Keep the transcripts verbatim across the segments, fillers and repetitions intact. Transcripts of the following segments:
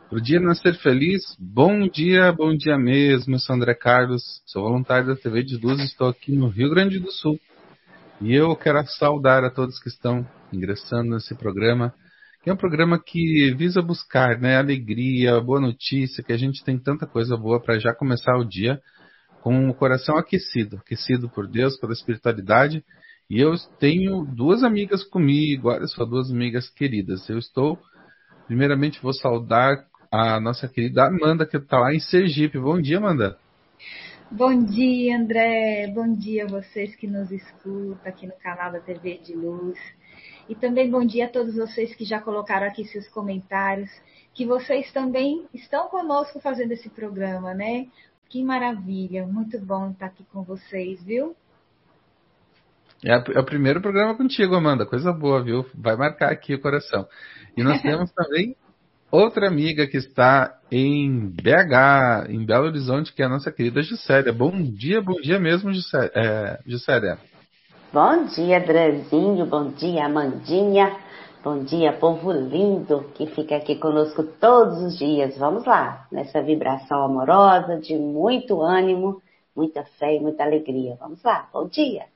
Pro dia nascer feliz, bom dia, bom dia mesmo. Eu sou André Carlos, sou voluntário da T V de Luz, estou aqui no Rio Grande do Sul. E eu quero saudar a todos que estão ingressando nesse programa, que é um programa que visa buscar, né, alegria, boa notícia, que a gente tem tanta coisa boa para já começar o dia com o coração aquecido, aquecido por Deus, pela espiritualidade. E eu tenho duas amigas comigo, olha só, duas amigas queridas. Eu estou, primeiramente, vou saudar a nossa querida Amanda, que está lá em Sergipe. Bom dia, Amanda. Bom dia, André. Bom dia a vocês que nos escutam aqui no canal da T V de Luz. E também bom dia a todos vocês que já colocaram aqui seus comentários, que vocês também estão conosco fazendo esse programa, né? Que maravilha, muito bom estar aqui com vocês, viu? É, a, é o primeiro programa contigo, Amanda. Coisa boa, viu? Vai marcar aqui o coração. E nós temos também outra amiga que está em B H, em Belo Horizonte, que é a nossa querida Gisélia. Bom dia, bom dia mesmo, Gisélia. É, Gisélia. Bom dia, Andrezinho. Bom dia, Amandinha. Bom dia, povo lindo que fica aqui conosco todos os dias. Vamos lá, nessa vibração amorosa, de muito ânimo, muita fé e muita alegria. Vamos lá, bom dia.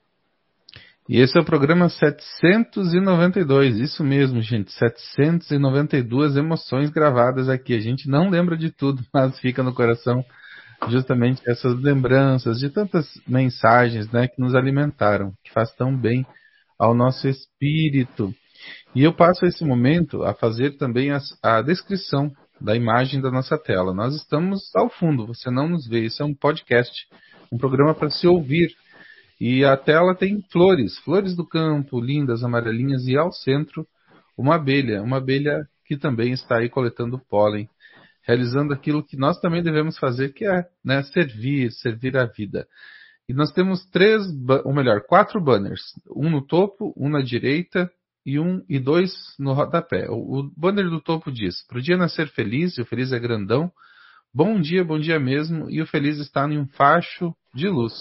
E esse é o programa setecentos e noventa e dois, isso mesmo, gente, setecentos e noventa e duas emoções gravadas aqui. A gente não lembra de tudo, mas fica no coração justamente essas lembranças de tantas mensagens, né, que nos alimentaram, que faz tão bem ao nosso espírito. E eu passo esse momento a fazer também a, a descrição da imagem da nossa tela. Nós estamos ao fundo, você não nos vê, isso é um podcast, um programa para se ouvir. E a tela tem flores, flores do campo, lindas, amarelinhas, e ao centro uma abelha, uma abelha que também está aí coletando pólen, realizando aquilo que nós também devemos fazer, que é, né, servir, servir a vida. E nós temos três, ou melhor, quatro banners, um no topo, um na direita e um e dois no rodapé. O, o banner do topo diz: "Pro dia nascer feliz", e o feliz é grandão, "bom dia, bom dia mesmo", e o feliz está em um facho de luz.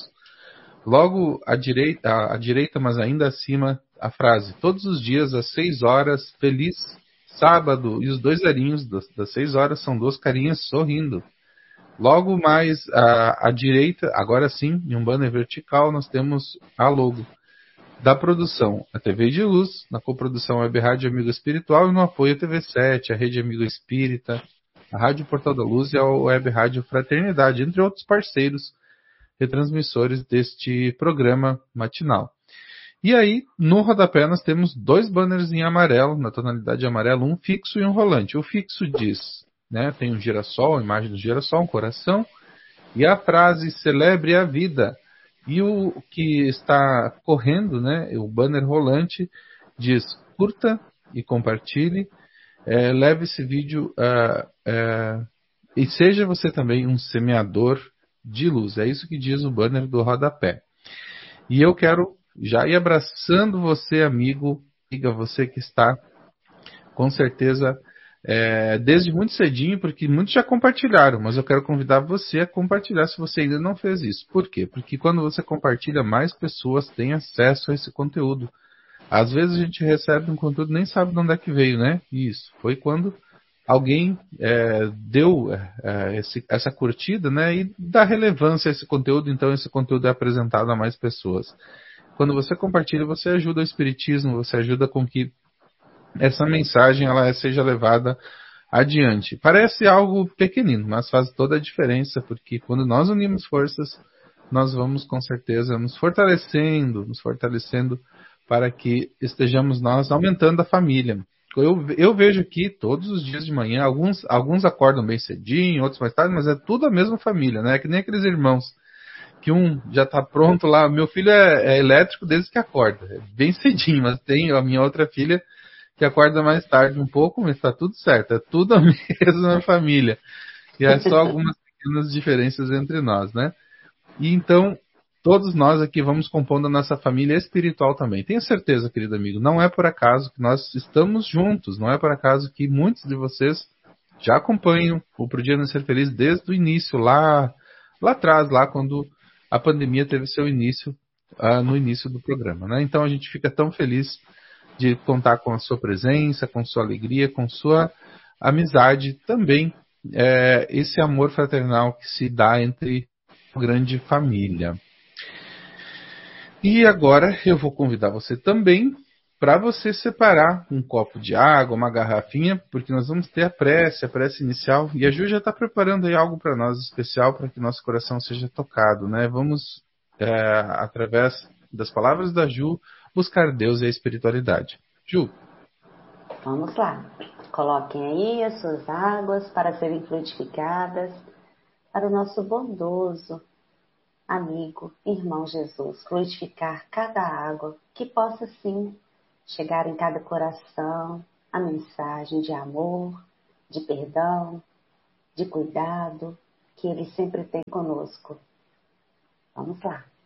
Logo à direita, à, à direita, mas ainda acima, a frase: "todos os dias às seis horas, feliz sábado", e os dois arinhos das, das seis horas são duas carinhas sorrindo. Logo mais à, à direita, agora sim, em um banner vertical, nós temos a logo da produção, a T V de Luz, na coprodução Web Rádio Amigo Espiritual, e no apoio a T V sete, a Rede Amigo Espírita, a Rádio Portal da Luz e a Web Rádio Fraternidade, entre outros parceiros retransmissores deste programa matinal. E aí, no rodapé, nós temos dois banners em amarelo, na tonalidade de amarelo, um fixo e um rolante. O fixo diz, né, tem um girassol, a imagem do girassol, um coração, e a frase "celebre a vida". E o que está correndo, né, o banner rolante, diz: "curta e compartilhe, é, leve esse vídeo uh, uh, e seja você também um semeador de luz". É isso que diz o banner do rodapé. E eu quero já ir abraçando você, amigo, amiga, você que está, com certeza, é, desde muito cedinho, porque muitos já compartilharam, mas eu quero convidar você a compartilhar se você ainda não fez isso. Por quê? Porque quando você compartilha, mais pessoas têm acesso a esse conteúdo. Às vezes a gente recebe um conteúdo e nem sabe de onde é que veio, né? Isso, foi quando alguém é, deu é, esse, essa curtida, né, e dá relevância a esse conteúdo, então esse conteúdo é apresentado a mais pessoas. Quando você compartilha, você ajuda o espiritismo, você ajuda com que essa mensagem ela seja levada adiante. Parece algo pequenino, mas faz toda a diferença, porque quando nós unimos forças, nós vamos com certeza nos fortalecendo, nos fortalecendo para que estejamos nós aumentando a família. Eu, eu vejo aqui todos os dias de manhã, alguns, alguns acordam bem cedinho, outros mais tarde, mas é tudo a mesma família, né? É que nem aqueles irmãos, que um já está pronto lá. Meu filho é, é elétrico desde que acorda, é bem cedinho, mas tem a minha outra filha que acorda mais tarde um pouco, mas está tudo certo, é tudo a mesma família. E é só algumas pequenas diferenças entre nós, né? E então, todos nós aqui vamos compondo a nossa família espiritual também. Tenho certeza, querido amigo, não é por acaso que nós estamos juntos, não é por acaso que muitos de vocês já acompanham o Pro Dia Nascer Feliz desde o início, lá, lá atrás, lá quando a pandemia teve seu início, uh, no início do programa, né? Então a gente fica tão feliz de contar com a sua presença, com sua alegria, com sua amizade, também é, esse amor fraternal que se dá entre a grande família. E agora eu vou convidar você também para você separar um copo de água, uma garrafinha, porque nós vamos ter a prece, a prece inicial, e a Ju já está preparando aí algo para nós especial, para que nosso coração seja tocado, né? Vamos, é, através das palavras da Ju, buscar Deus e a espiritualidade. Ju. Vamos lá. Coloquem aí as suas águas para serem fluidificadas para o nosso bondoso amigo, irmão Jesus, fluidificar cada água, que possa sim chegar em cada coração a mensagem de amor, de perdão, de cuidado, que Ele sempre tem conosco. Vamos lá.